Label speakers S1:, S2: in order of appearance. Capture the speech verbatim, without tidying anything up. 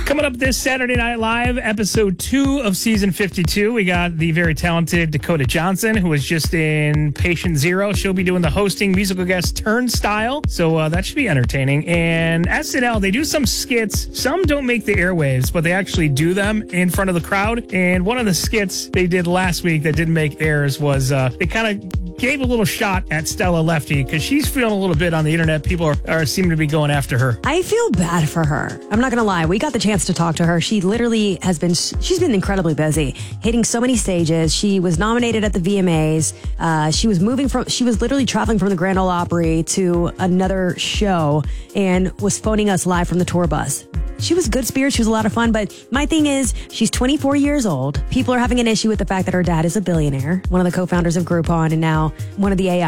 S1: Coming up this Saturday Night Live, episode two of season fifty-two, we got the very talented Dakota Johnson, who was just in Patient Zero. She'll be doing the hosting musical guest Turnstile, so uh, that should be entertaining. And S N L, they do some skits. Some don't make the airwaves, but they actually do them in front of the crowd. And one of the skits they did last week that didn't make airs was uh, they kind of gave a little shot at Stella Lefty because she's feeling a little bit on the internet. People are, are seeming to be going after her.
S2: I feel bad for her. I'm not going to lie. We got the chance to talk to her. She literally has been, she's been incredibly busy, hitting so many stages. She was nominated at the V M As. Uh, she was moving from, she was literally traveling from the Grand Ole Opry to another show and was phoning us live from the tour bus. She was good spirits. She was a lot of fun. But my thing is, she's twenty-four years old. People are having an issue with the fact that her dad is a billionaire, one of the co-founders of Groupon, and now one of the A I